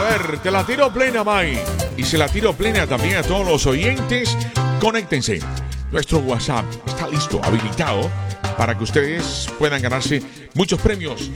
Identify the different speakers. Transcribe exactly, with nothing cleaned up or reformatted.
Speaker 1: ver, te la tiro plena, May. Y se la tiro plena también a todos los oyentes. Conéctense. Nuestro WhatsApp está listo, habilitado, para que ustedes puedan ganarse muchos premios.